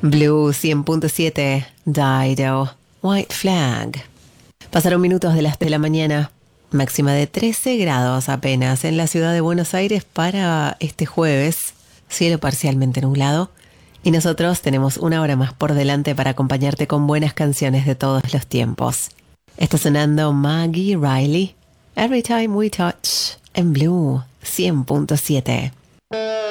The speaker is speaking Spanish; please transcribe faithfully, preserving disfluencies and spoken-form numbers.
Blue cien punto siete, Dido, White Flag. Pasaron minutos de las de la mañana, máxima de trece grados apenas en la ciudad de Buenos Aires para este jueves, cielo parcialmente nublado, y nosotros tenemos una hora más por delante para acompañarte con buenas canciones de todos los tiempos. Está sonando Maggie Riley, Every Time We Touch, en Blue cien punto siete.